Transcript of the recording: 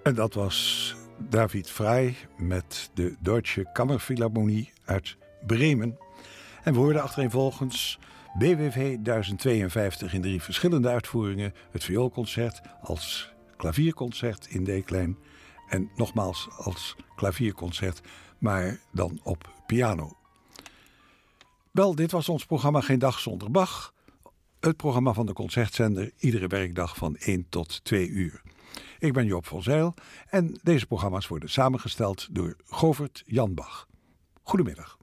En dat was David Frey met de Deutsche Kammerphilharmonie uit Bremen. En we hoorden achtereenvolgens BWV 1052 in 3 verschillende uitvoeringen. Het vioolconcert als klavierconcert in D-klein. En nogmaals als klavierconcert, maar dan op piano. Wel, dit was ons programma Geen Dag Zonder Bach. Het programma van de Concertzender, iedere werkdag van 1 tot 2 uur. Ik ben Joop van Zijl en deze programma's worden samengesteld door Govert Jan Bach. Goedemiddag.